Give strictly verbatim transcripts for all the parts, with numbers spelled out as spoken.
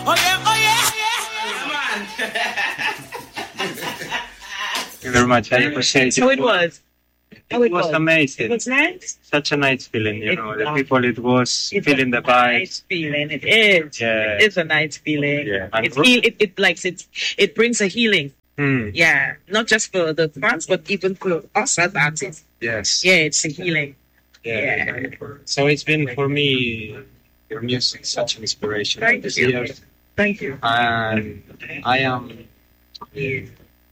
Oh yeah, oh yeah, yeah, man. Thank you very much. I appreciate it. So it was. It, it was, was amazing. It was nice. Such a nice feeling, you it, know. The people, it was it's feeling the vibe. Nice feeling. It is. Yeah. It's a nice feeling. Yeah. It's heal. It, it likes it. It brings a healing. Mm. Yeah, not just for the fans, but even for us as artists. Yes. Yeah, it's a healing. Yeah. yeah. So it's been for me, your music such an inspiration. Thank you. Years. Thank you. And I am uh,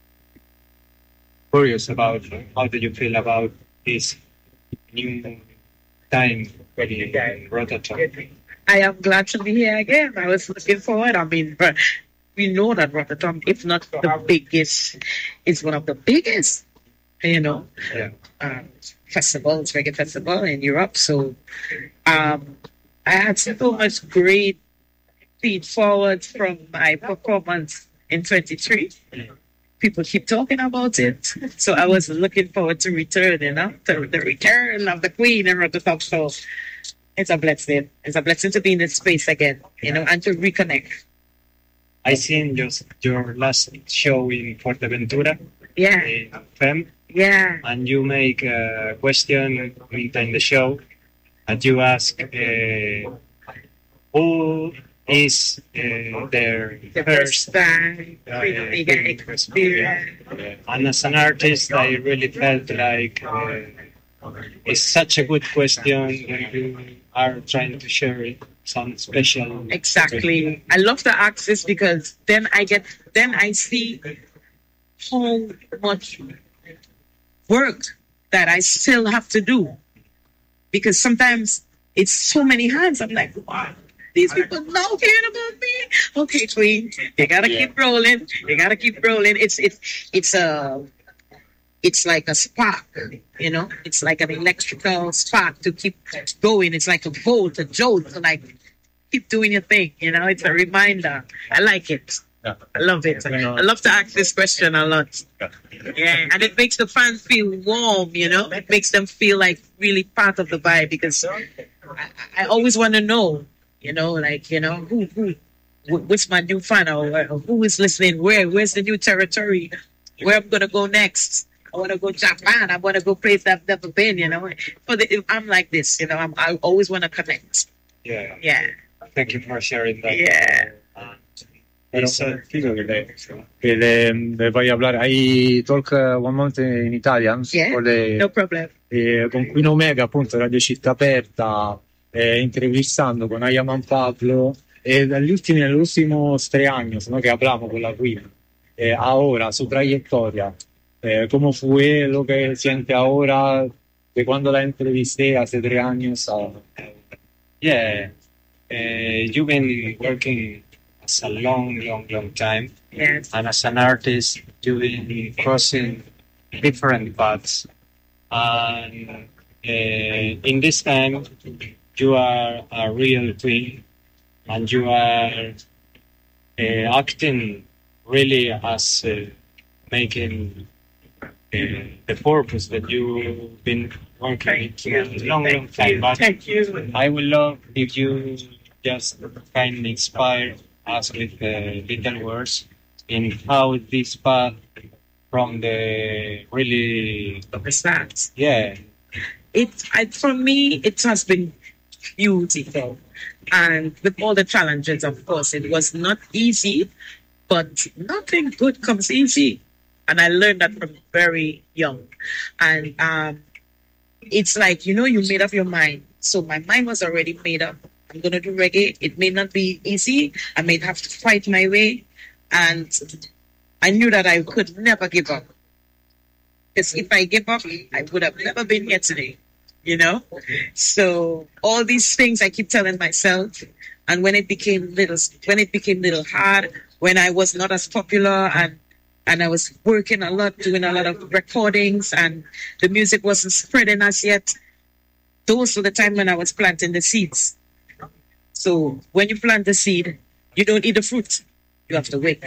curious about how do you feel about this new time in Rotterdam. I am glad to be here again. I was looking forward. I mean, we know that Rotterdam, if not the biggest, is one of the biggest, you know, yeah. um, festivals, reggae festival in Europe. So um, I had so much great feed forward from my performance in twenty-three. Mm. People keep talking about it. So I was looking forward to return, you know, to the return of the Queen in Rotterdam. So it's a blessing. It's a blessing to be in this space again, you know, and to reconnect. I seen just your last show in Fuerteventura. Yeah. In Fem. Yeah. And you make a question in the show, and you ask uh, who is uh, their the first time uh, bigger experience. Yeah. And as an artist, I really felt like uh, it's such a good question when you are trying to share some special. Exactly. I love to ask this because then I get, then I see how much work that I still have to do. Because sometimes it's so many hands. I'm like, wow, these people know caring about me. Okay, Queen, you gotta yeah. keep rolling. You gotta keep rolling. It's it's it's a it's like a spark, you know. It's like an electrical spark to keep going. It's like a volt, a jolt to like keep doing your thing. You know, it's a reminder. I like it. Yeah. I love it. I love to ask this question a lot. Yeah, and it makes the fans feel warm, you know. It makes them feel like really part of the vibe because I, I always want to know, you know, like, you know, who, who, what's my new fan or who is listening? Where, where's the new territory? Where I'm gonna go next? I want to go Japan. I want to go places I've never been, you know. For the, I'm like this, you know. I'm, I always want to connect. Yeah. Yeah. Thank you for sharing that. Yeah. Uh, Pero figo che le, che le, le voglio parlare. I talk one month in Italian yeah, con, le, no problem. Eh, con Queen Omega, appunto, Radio Città Aperta, eh, intervistando con Ayaman Pablo. E dagli ultimi, negli últimos tre años, ¿no? Que hablamos con la Queen, eh, ahora, su trayectoria, eh, ¿cómo fue lo que siente ahora de cuando la entrevisté hace tres años? A... Yeah, uh, you've been working a long, long, long time. Yes. And as an artist, you've been crossing different paths. And uh, in this time, you are a real queen, and you are uh, acting really as uh, making uh, the purpose that you've been working for a long, long time. But Thank you. I would love if you just kindly inspire us with uh, little words in how this path from the really The start. yeah It, I, for me, it has been beautiful. And with all the challenges, of course, it was not easy, but nothing good comes easy. And I learned that from very young. And um, it's like, you know, you made up your mind. So my mind was already made up. I'm going to do reggae. It may not be easy. I may have to fight my way. And I knew that I could never give up. Because if I give up, I would have never been here today, you know? So all these things I keep telling myself. And when it became little, when it became little hard, when I was not as popular and and I was working a lot, doing a lot of recordings, and the music wasn't spreading as yet, those were the time when I was planting the seeds. So when you plant the seed, you don't eat the fruit. You have to wait.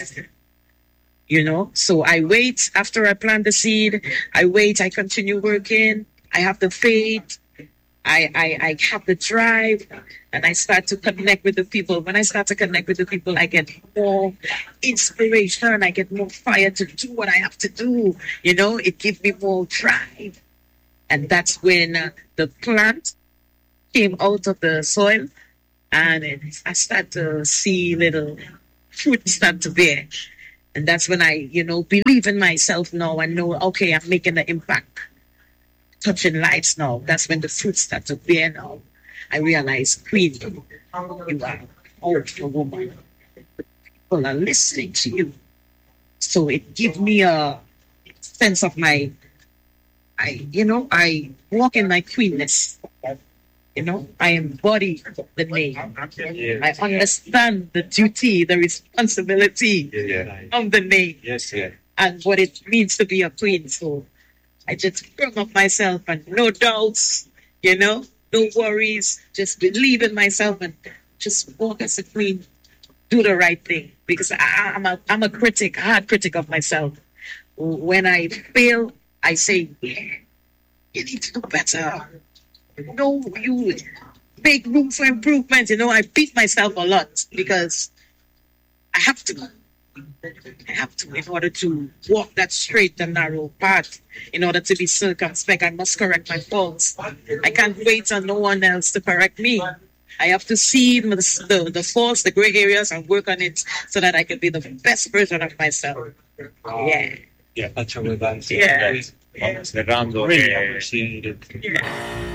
You know, so I wait after I plant the seed. I wait, I continue working. I have the faith. I, I, I have the drive and I start to connect with the people. When I start to connect with the people, I get more inspiration. I get more fire to do what I have to do. You know, it gives me more drive. And that's when uh, the plant came out of the soil and it, I start to see little fruit start to bear. And that's when I, you know, believe in myself now and know, okay, I'm making an impact, touching lives now. That's when the fruits start to bear now. I realize, Queen, you are a powerful woman. People are listening to you. So it gives me a sense of my, I, you know, I walk in my queenness. You know, I embody the name. Yeah. I understand the duty, the responsibility Yeah. of the name Yes, yeah. and what it means to be a queen. So I just bring up myself and no doubts, you know, no worries, just believe in myself and just walk as a queen, do the right thing. Because I, I'm, a, I'm a critic, a hard critic of myself. When I fail, I say, yeah, you need to do better. No, you make room for improvement. You know, I beat myself a lot because I have to. I have to in order to walk that straight and narrow path. In order to be circumspect, I must correct my faults. I can't wait on no one else to correct me. I have to see the, the, the faults, the gray areas, and work on it so that I can be the best version of myself. Yeah. Yeah, faccio quei tanti. Yeah. Vamos cerrando. Really eh, appreciate it. Yeah.